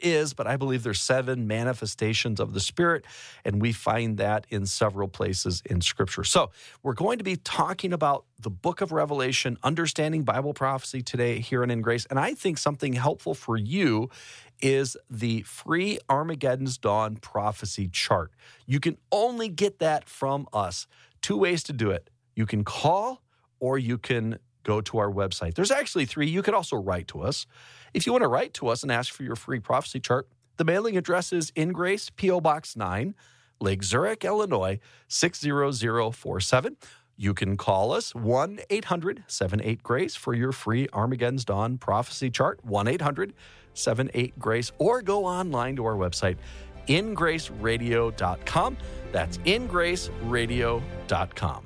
is, but I believe there's 7 manifestations of the Spirit, and we find that in several places in Scripture. So we're going to be talking about the book of Revelation, understanding Bible prophecy today here in Grace, and I think something helpful for you is the free Armageddon's Dawn prophecy chart. You can only get that from us. 2 ways to do it. You can call or you can go to our website. There's actually 3. You could also write to us. If you want to write to us and ask for your free prophecy chart, the mailing address is In Grace, P.O. Box 9, Lake Zurich, Illinois, 60047. You can call us, 1-800-78-GRACE, for your free Armageddon's Dawn prophecy chart, 1-800-78-GRACE, or go online to our website, ingraceradio.com. That's ingraceradio.com.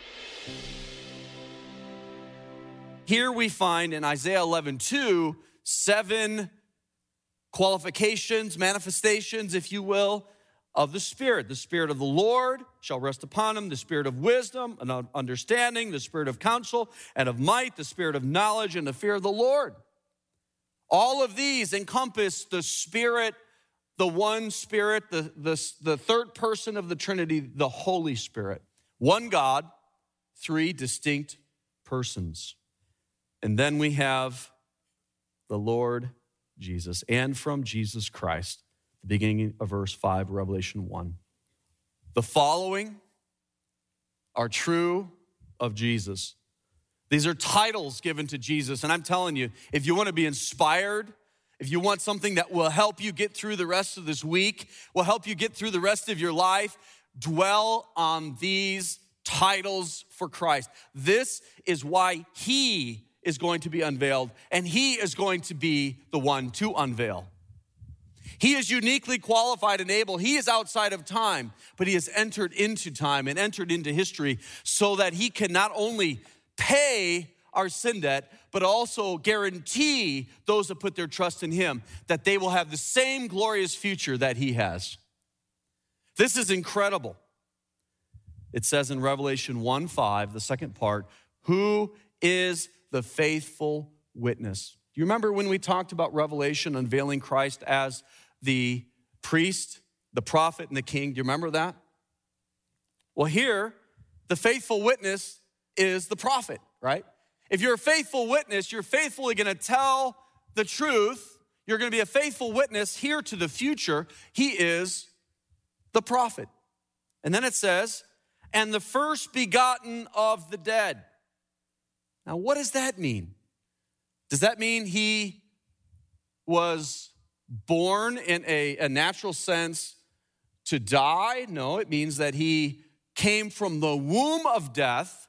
Here we find in Isaiah 11:2, 7 qualifications, manifestations, if you will, of the Spirit. The Spirit of the Lord shall rest upon him, the Spirit of wisdom and of understanding, the Spirit of counsel and of might, the Spirit of knowledge and the fear of the Lord. All of these encompass the Spirit, the one Spirit, the third person of the Trinity, the Holy Spirit. One God, 3 distinct persons. And then we have the Lord Jesus, and from Jesus Christ, the beginning of verse 5, Revelation 1. The following are true of Jesus. These are titles given to Jesus, and I'm telling you, if you want to be inspired, if you want something that will help you get through the rest of this week, will help you get through the rest of your life, dwell on these titles for Christ. This is why he is going to be unveiled, and he is going to be the one to unveil. He is uniquely qualified and able. He is outside of time, but he has entered into time and entered into history so that he can not only pay our sin debt, but also guarantee those that put their trust in him that they will have the same glorious future that he has. This is incredible. It says in Revelation 1:5, the second part, who is the faithful witness? Do you remember when we talked about Revelation unveiling Christ as the priest, the prophet, and the king? Do you remember that? Well, here, the faithful witness is the prophet, right? If you're a faithful witness, you're faithfully going to tell the truth. You're going to be a faithful witness here to the future. He is the prophet. And then it says, and the first begotten of the dead. Now, what does that mean? Does that mean he was born in a natural sense to die? No, it means that he came from the womb of death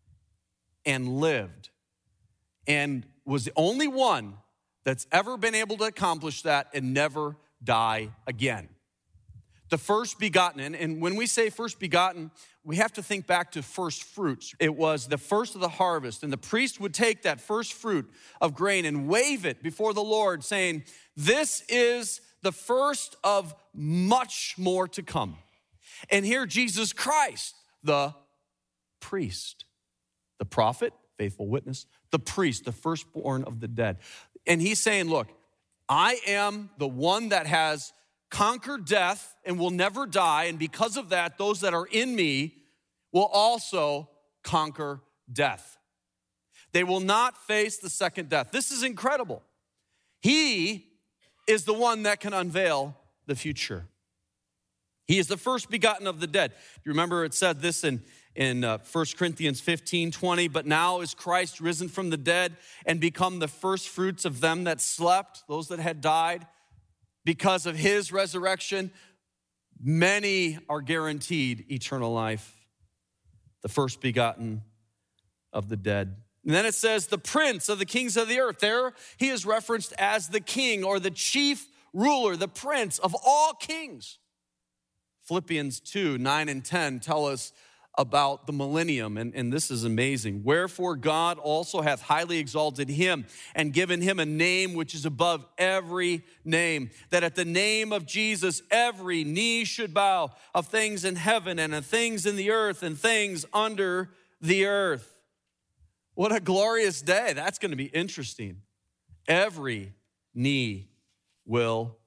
and lived, and was the only one that's ever been able to accomplish that and never die again. The first begotten, and when we say first begotten, we have to think back to first fruits. It was the first of the harvest, and the priest would take that first fruit of grain and wave it before the Lord, saying, this is the first of much more to come. And here Jesus Christ, the priest, the prophet, faithful witness, the priest, the firstborn of the dead. And he's saying, look, I am the one that has conquered death and will never die, and because of that, those that are in me will also conquer death. They will not face the second death. This is incredible. He is the one that can unveil the future. He is the first begotten of the dead. You remember it said this in 1 Corinthians 15:20, but now is Christ risen from the dead and become the first fruits of them that slept, those that had died. Because of his resurrection, many are guaranteed eternal life. The first begotten of the dead. And then it says the prince of the kings of the earth. There he is referenced as the king or the chief ruler, the prince of all kings. Philippians 2:9 and 10 tell us about the millennium, and this is amazing. Wherefore God also hath highly exalted him and given him a name which is above every name, that at the name of Jesus every knee should bow, of things in heaven and of things in the earth and things under the earth. What a glorious day. That's going to be interesting. Every knee will